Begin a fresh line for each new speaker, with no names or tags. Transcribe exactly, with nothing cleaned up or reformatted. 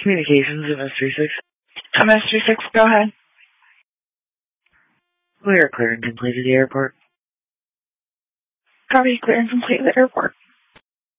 Communications at Mystery Six.
Uh, Mystery Six, go ahead.
We are clear and complete at the airport.
Copy, clear and complete at the airport.